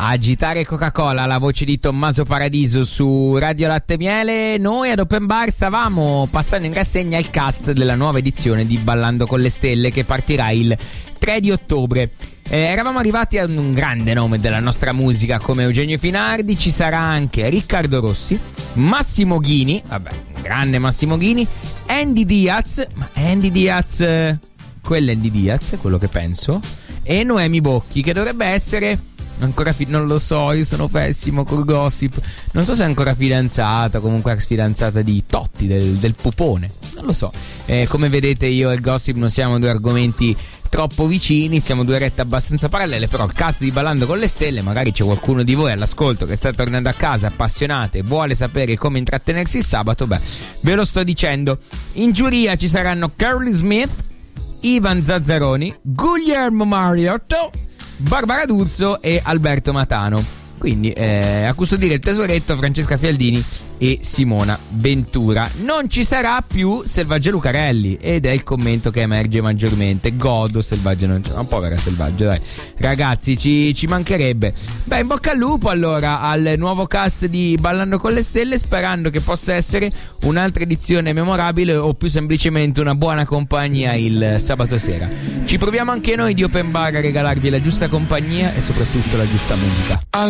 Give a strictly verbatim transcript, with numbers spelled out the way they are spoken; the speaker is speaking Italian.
Agitare Coca-Cola, la voce di Tommaso Paradiso su Radio Latte Miele. Noi ad Open Bar stavamo passando in rassegna il cast della nuova edizione di Ballando con le Stelle, che partirà il tre di ottobre. Eh, eravamo arrivati a un grande nome della nostra musica come Eugenio Finardi. Ci sarà anche Riccardo Rossi, Massimo Ghini, vabbè, grande Massimo Ghini, Andy Diaz, ma Andy Diaz, eh, quello è Andy Diaz, quello che penso, e Noemi Bocchi, che dovrebbe essere ancora fi- non lo so, io sono pessimo col gossip, non so se è ancora fidanzata, comunque ex fidanzata di Totti, del, del pupone, non lo so. Eh, come vedete, io e il gossip non siamo due argomenti troppo vicini, siamo due rette abbastanza parallele, però il cast di Ballando con le Stelle, magari c'è qualcuno di voi all'ascolto che sta tornando a casa appassionato e vuole sapere come intrattenersi il sabato, beh, ve lo sto dicendo. In giuria ci saranno Carly Smith, Ivan Zazzaroni, Guglielmo Mariotto, Barbara D'Urso e Alberto Matano. Quindi eh, a custodire il tesoretto Francesca Fialdini e Simona Ventura. Non ci sarà più Selvaggia Lucarelli, ed è il commento che emerge maggiormente. Godo Selvaggia, non c'è, un povera Selvaggia, dai ragazzi, ci, ci mancherebbe. Beh, in bocca al lupo allora al nuovo cast di Ballando con le Stelle, sperando che possa essere un'altra edizione memorabile o più semplicemente una buona compagnia il sabato sera. Ci proviamo anche noi di Open Bar a regalarvi la giusta compagnia e soprattutto la giusta musica.